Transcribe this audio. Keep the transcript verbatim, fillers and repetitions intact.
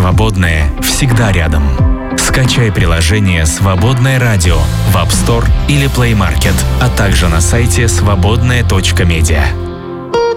Свободное всегда рядом. Скачай приложение «Свободное радио» в App Store или Play Market, а также на сайте свободное точка медиа.